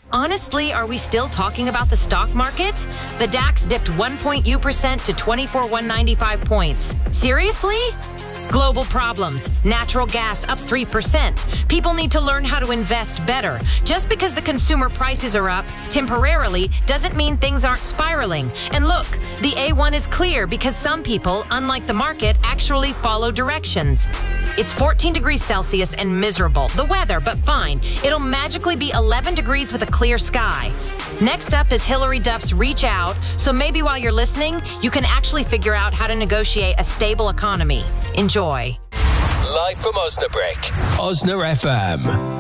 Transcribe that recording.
Honestly, are we still talking about the stock market? The DAX dipped 1% to 24,195 points. Seriously? Global problems. Natural gas up 3%. People need to learn how to invest better. Just because the consumer prices are up temporarily doesn't mean things aren't spiraling. And look, the A1 is clear because some people, unlike the market, actually follow directions. It's 14 degrees Celsius and miserable. The weather, but fine. It'll magically be 11 degrees with a clear sky. Next up is Hillary Duff's Reach Out, so maybe while you're listening, you can actually figure out how to negotiate a stable economy. Enjoy. Live from Osnabrück, Osna FM.